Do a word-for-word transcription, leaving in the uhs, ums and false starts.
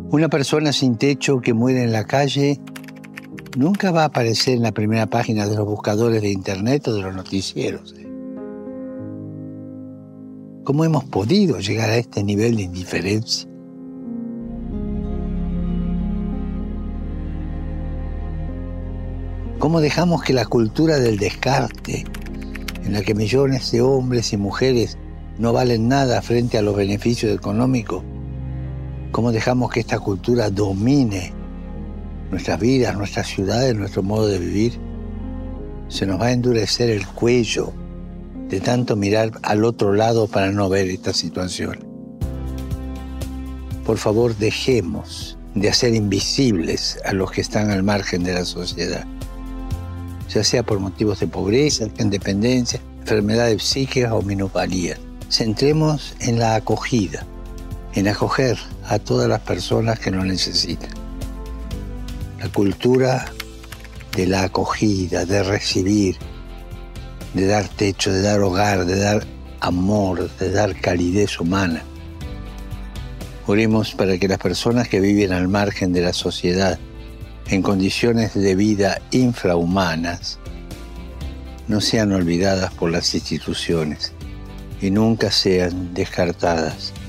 Una persona sin techo que muere en la calle nunca va a aparecer en la primera página de los buscadores de internet o de los noticieros. ¿Cómo hemos podido llegar a este nivel de indiferencia? ¿Cómo dejamos que la cultura del descarte, en la que millones de hombres y mujeres no valen nada frente a los beneficios económicos, cómo dejamos que esta cultura domine nuestras vidas, nuestras ciudades, nuestro modo de vivir? Se nos va a endurecer el cuello de tanto mirar al otro lado para no ver esta situación. Por favor, dejemos de hacer invisibles a los que están al margen de la sociedad, ya sea por motivos de pobreza, independencia, enfermedades psíquicas o minusvalías. Centremos en la acogida, en acoger a todas las personas que lo necesitan. La cultura de la acogida, de recibir, de dar techo, de dar hogar, de dar amor, de dar calidez humana. Oremos para que las personas que viven al margen de la sociedad, en condiciones de vida infrahumanas, no sean olvidadas por las instituciones y nunca sean descartadas